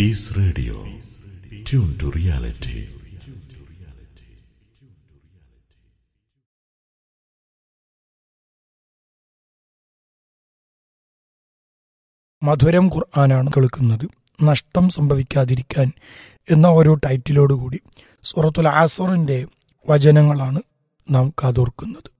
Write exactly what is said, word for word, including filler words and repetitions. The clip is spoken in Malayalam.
Peace Radio. Tune to reality. മധുരം ഖുർആനാണ് കേൾക്കുന്നത്. നഷ്ടം സംഭവിക്കാതിരിക്കാൻ എന്ന ഒരു ടൈറ്റിലോടുകൂടി സൂറത്തുൽ അസ്റിന്റെ വചനങ്ങളാണ് നാം കാതോർക്കുന്നത്.